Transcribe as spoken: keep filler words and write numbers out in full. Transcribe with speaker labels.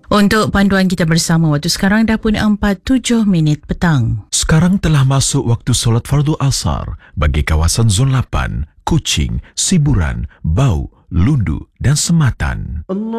Speaker 1: Untuk panduan kita bersama, waktu sekarang dah pun empat puluh tujuh minit petang.
Speaker 2: Sekarang telah masuk waktu solat fardu asar bagi kawasan Zon lapan, Kuching, Siburan, Bau, Lundu dan Sematan. Allah.